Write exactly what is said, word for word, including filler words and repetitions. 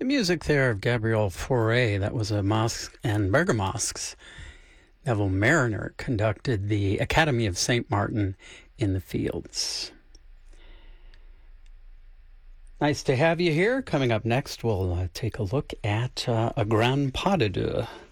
The music there of Gabriel Fauré, that was a Mosque and Bergamasque's. Neville Mariner conducted the Academy of Saint Martin in the Fields. Nice to have you here. Coming up next, we'll uh, take a look at uh, a Grand Pas de Deux.